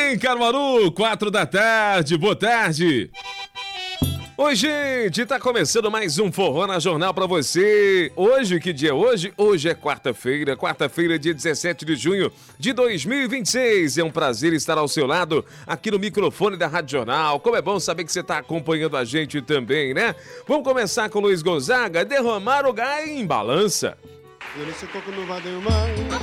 em Caruaru, 4 da tarde, boa tarde. Oi, gente, tá começando mais um Forró na Jornal pra você. Hoje, que dia é hoje? Hoje é quarta-feira, dia 17 de junho de 2026. É um prazer estar ao seu lado aqui no microfone da Rádio Jornal. Como é bom saber que você tá acompanhando a gente também, né? Vamos começar com o Luiz Gonzaga, Derramar o Gai em Balança.